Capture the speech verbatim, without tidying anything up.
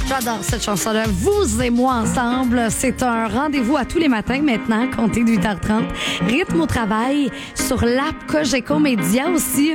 J'adore cette chanson-là. Vous et moi ensemble, c'est un rendez-vous à tous les matins maintenant, comptez de huit heures trente. Rythme au travail sur l'app Cogeco Média aussi.